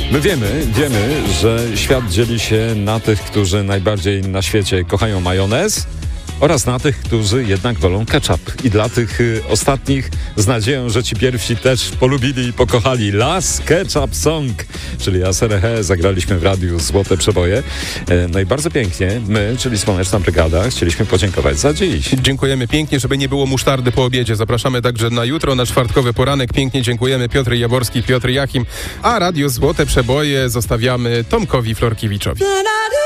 My wiemy, że świat dzieli się na tych, którzy najbardziej na świecie kochają majonez oraz na tych, którzy jednak wolą ketchup. I dla tych ostatnich z nadzieją, że ci pierwsi też polubili i pokochali Last Ketchup Song, czyli Aserehe, zagraliśmy w radiu Złote Przeboje. No i bardzo pięknie my, czyli Słoneczna Brygada, chcieliśmy podziękować za dziś. Dziękujemy pięknie, żeby nie było musztardy po obiedzie. Zapraszamy także na jutro, na czwartkowy poranek. Pięknie dziękujemy. Piotr Jaworski, Piotr Jachim, a radio Złote Przeboje zostawiamy Tomkowi Florkiewiczowi.